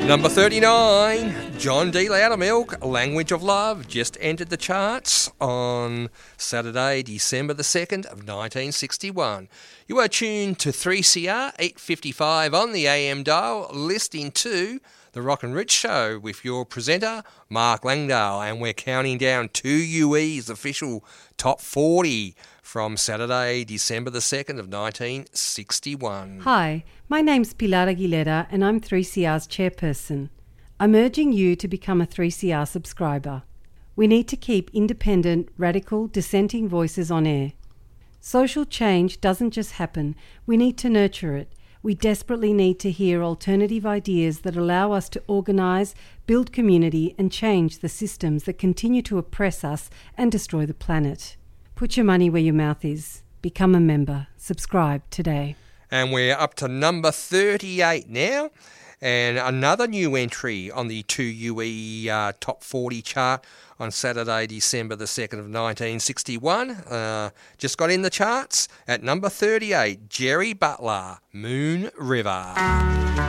Number 39, John D. Loudermilk, Language of Love, just entered the charts on Saturday, December the 2nd of 1961. You are tuned to 3CR 855 on the AM dial, listening to The Rock and Rich Show with your presenter, Mark Langdale, and we're counting down 2UE's official Top 40 from Saturday, December the 2nd of 1961. Hi, my name's Pilar Aguilera and I'm 3CR's chairperson. I'm urging you to become a 3CR subscriber. We need to keep independent, radical, dissenting voices on air. Social change doesn't just happen, we need to nurture it. We desperately need to hear alternative ideas that allow us to organise, build community and change the systems that continue to oppress us and destroy the planet. Put your money where your mouth is. Become a member. Subscribe today. And we're up to number 38 now. And another new entry on the 2UE Top 40 chart on Saturday, December the 2nd of 1961. Just got in the charts at number 38, Jerry Butler, Moon River.